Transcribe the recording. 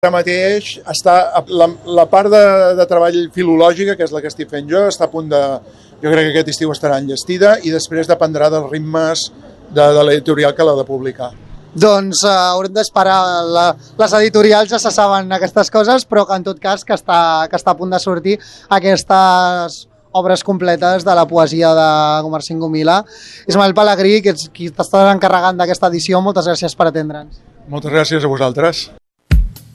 Ara mateix la part de treball filològica, que és la que estic fent jo, està a punt de... Jo crec que aquest estiu estarà enllestida i després dependrà dels ritmes de l'editorial que l'ha de publicar. Doncs haurem d'esperar. Les editorials ja se saben aquestes coses, però que en tot cas que està a punt de sortir aquestes obres completes de la poesia de Gumersind Gomila. Ismael Pelegrí, que ets qui t'estàs encarregant d'aquesta edició, moltes gràcies per atendre'ns. Moltes gràcies a vosaltres.